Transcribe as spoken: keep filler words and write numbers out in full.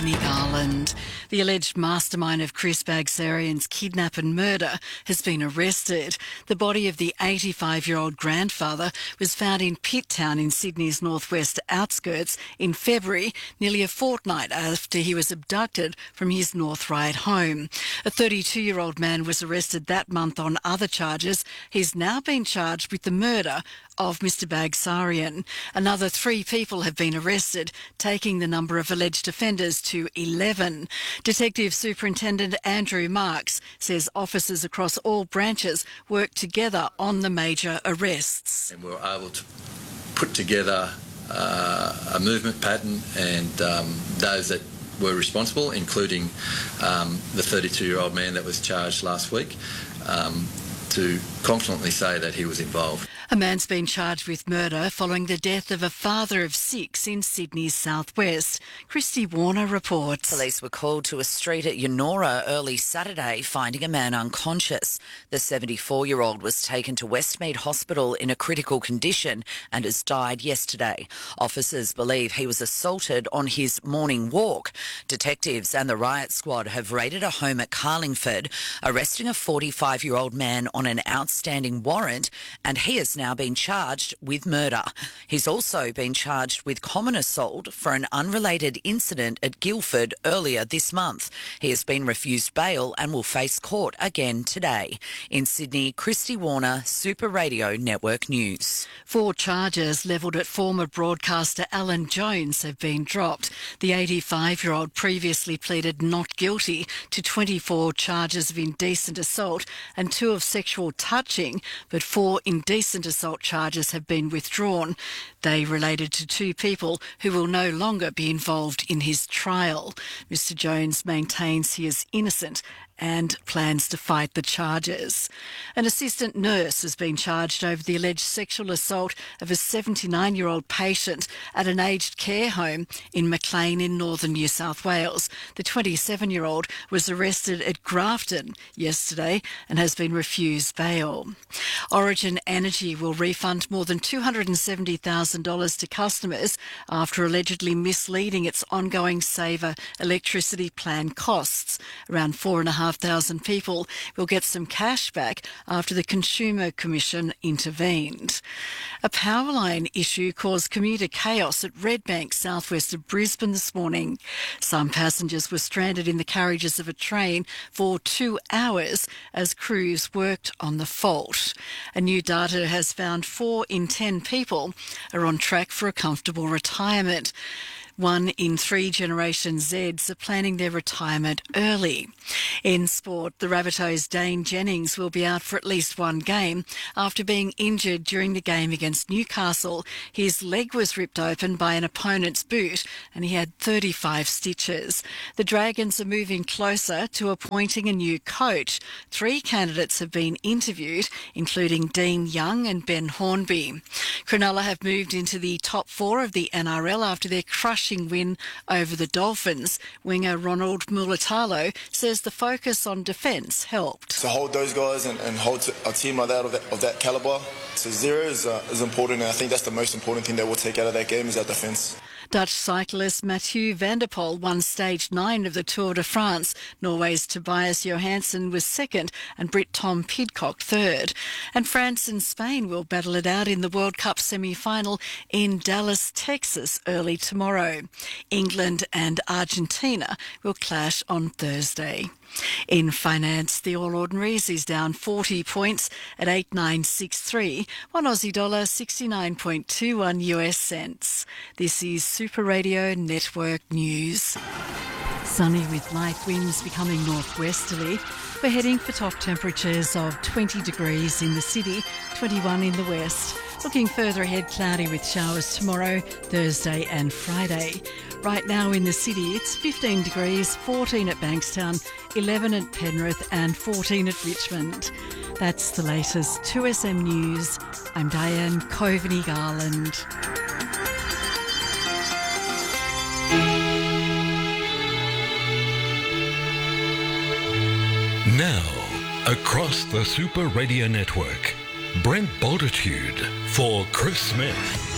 Nick Garland. The alleged mastermind of Chris Bagsarian's kidnap and murder has been arrested. The body of the eighty-five-year-old grandfather was found in Pitt Town in Sydney's northwest outskirts in February, nearly a fortnight after he was abducted from his North Ryde home. A thirty-two-year-old man was arrested that month on other charges. He's now been charged with the murder of Mister Bagsarian. Another three people have been arrested, taking the number of alleged offenders to eleven. Detective Superintendent Andrew Marks says officers across all branches worked together on the major arrests. And we were able to put together uh, a movement pattern and um, those that were responsible, including um, the thirty-two-year-old man that was charged last week, um, to confidently say that he was involved. A man's been charged with murder following the death of a father of six in Sydney's southwest. Christy Warner reports. Police were called to a street at Yennora early Saturday, finding a man unconscious. The seventy-four-year-old was taken to Westmead Hospital in a critical condition and has died yesterday. Officers believe he was assaulted on his morning walk. Detectives and the riot squad have raided a home at Carlingford, arresting a forty-five-year-old man on an outstanding warrant, and he has now been charged with murder. He's also been charged with common assault for an unrelated incident at Guildford earlier this month. He has been refused bail and will face court again today. In Sydney, Christy Warner, Super Radio Network News. Four charges levelled at former broadcaster Alan Jones have been dropped. The eighty-five-year-old previously pleaded not guilty to twenty-four charges of indecent assault and two of sexual touching, but four indecent assault charges have been withdrawn. They related to two people who will no longer be involved in his trial. Mister Jones maintains he is innocent and plans to fight the charges. An assistant nurse has been charged over the alleged sexual assault of a seventy-nine-year-old patient at an aged care home in Maclean in northern New South Wales. The twenty-seven-year-old was arrested at Grafton yesterday and has been refused bail. Origin Energy will refund more than two hundred seventy thousand dollars to customers after allegedly misleading its ongoing Saver electricity plan costs. Around four and a half thousand people will get some cash back after the Consumer Commission intervened. A power line issue caused commuter chaos at Redbank, southwest of Brisbane this morning. Some passengers were stranded in the carriages of a train for two hours as crews worked on the fault. A new data has found four in ten people are on track for a comfortable retirement. One in three Generation Zs are planning their retirement early. In sport, the Rabbitohs' Dane Jennings will be out for at least one game after being injured during the game against Newcastle. His leg was ripped open by an opponent's boot and he had thirty-five stitches. The Dragons are moving closer to appointing a new coach. Three candidates have been interviewed, including Dean Young and Ben Hornby. Cronulla have moved into the top four of the N R L after their crushing win over the Dolphins. Winger Ronald Mulatalo says the focus on defence helped. To hold those guys and, and hold a team like that of that, of that calibre to zero is, uh, is important, and I think that's the most important thing that we'll take out of that game is our defence. Dutch cyclist Mathieu van der Poel won stage nine of the Tour de France. Norway's Tobias Johansson was second and Brit Tom Pidcock third. And France and Spain will battle it out in the World Cup semi-final in Dallas, Texas early tomorrow. England and Argentina will clash on Thursday. In finance, the All Ordinaries is down forty points at eight nine six three, one Aussie dollar sixty-nine point two one U S cents. This is Super Radio Network News. Sunny with light winds becoming northwesterly. We're heading for top temperatures of twenty degrees in the city, twenty-one in the west. Looking further ahead, cloudy with showers tomorrow, Thursday and Friday. Right now in the city, it's fifteen degrees, fourteen at Bankstown, eleven at Penrith and fourteen at Richmond. That's the latest two S M News. I'm Diane Coveney Garland. Now, across the Super Radio Network, Brent Boltitude for Chris Smith.